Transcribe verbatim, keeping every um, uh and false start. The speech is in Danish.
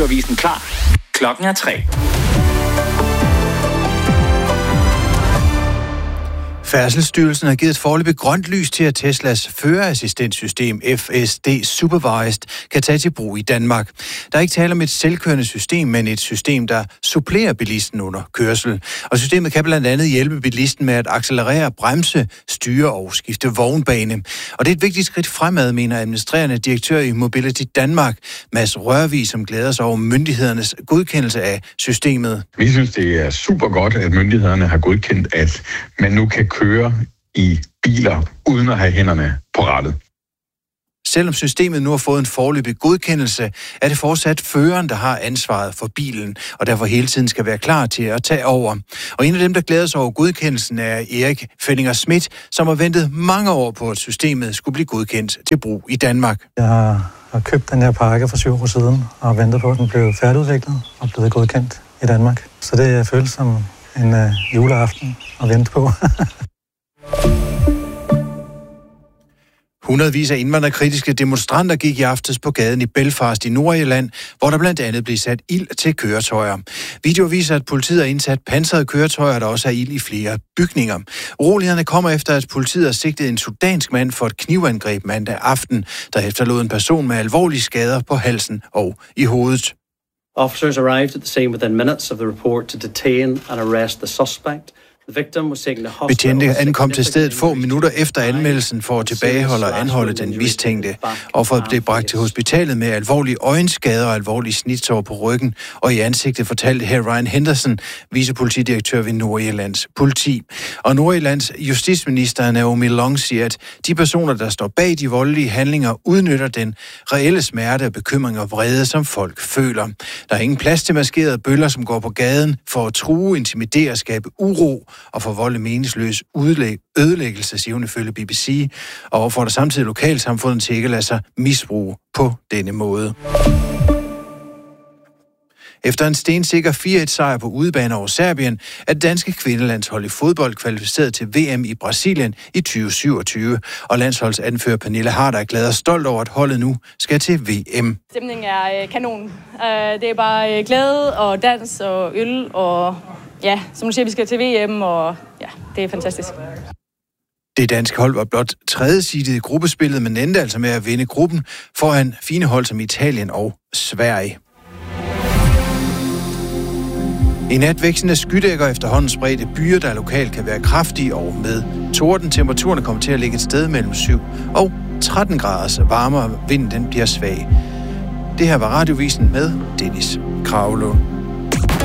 Radioavisen klar. Klokken er tre. Færdselsstyrelsen har givet et foreløbigt grønt lys til, at Teslas førerassistentsystem F S D Supervised kan tage til brug i Danmark. Der er ikke tale om et selvkørende system, men et system, der supplerer bilisten under kørsel. Og systemet kan blandt andet hjælpe bilisten med at accelerere, bremse, styre og skifte vognbane. Og det er et vigtigt skridt fremad, mener administrerende direktør i Mobility Danmark, Mads Rørvig, som glæder sig over myndighedernes godkendelse af systemet. Vi synes, det er super godt, at myndighederne har godkendt, at man nu kan køre i biler uden at have hænderne på rattet. Selvom systemet nu har fået en foreløbig godkendelse, er det fortsat føreren, der har ansvaret for bilen, og derfor hele tiden skal være klar til at tage over. Og en af dem, der glæder sig over godkendelsen, er Erik Fenninger Schmidt, som har ventet mange år på, at systemet skulle blive godkendt til brug i Danmark. Jeg har købt den her pakke for syv år siden og ventet på, at den blev færdigudviklet og blevet godkendt i Danmark. Så det føles som en uh, juleaften at vente på. Hundredvis af indvandrerkritiske demonstranter gik i aftes på gaden i Belfast i Nordirland, hvor der blandt andet blev sat ild til køretøjer. Videoer viser, at politiet har indsat pansrede køretøjer, der også er ild i flere bygninger. Urolighederne kommer efter, at politiet har sigtet en sudansk mand for et knivangreb mandag aften, der efterlod en person med alvorlige skader på halsen og i hovedet. Officers arrived at the scene within minutes of the report to detain and arrest the suspect. Betjente ankom til stedet få minutter efter anmeldelsen for at tilbageholde og anholde den mistænkte. Offeret blev bragt til hospitalet med alvorlige øjenskader og alvorlige snitsår på ryggen, og i ansigtet fortalte her Ryan Henderson, vicepolitidirektør ved Nordirlands politi. Og Nordirlands justitsminister Naomi Long siger, at de personer, der står bag de voldelige handlinger, udnytter den reelle smerte og bekymring og vrede, som folk føler. Der er ingen plads til maskerede bøller, som går på gaden for at true, intimidere og skabe uro og forvolde meningsløs ødelæggelse, siger hun ifølge B B C, og opfordrer samtidig lokalsamfundet til ikke at lade sig misbruge på denne måde. Efter en stensikker fire et sejr på udebane over Serbien, er det danske kvindelandshold i fodbold kvalificeret til V M i Brasilien i tyve syvogtyve, og landsholdsanfører Pernille Harder er glad og stolt over, at holdet nu skal til V M. Stemningen er kanon. Det er bare glæde og dans og øl og ja, som du siger, vi skal til V M, og ja, det er fantastisk. Det danske hold var blot tredje seedet i gruppespillet, men endte altså med at vinde gruppen foran fine hold som Italien og Sverige. I nat vækstende skydækker efterhånden spredte byer, der lokalt kan være kraftige og med torden. Temperaturerne kommer til at ligge et sted mellem syv og tretten graders varmere. Vinden den bliver svag. Det her var Radiovisen med Dennis Kravlund.